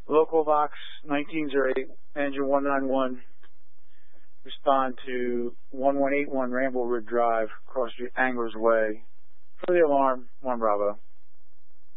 Local Vox 1908, engine 191. Respond to 1181 Ramble Ridge Drive, Cross Street, Anglers Way. For the alarm, 1 Bravo.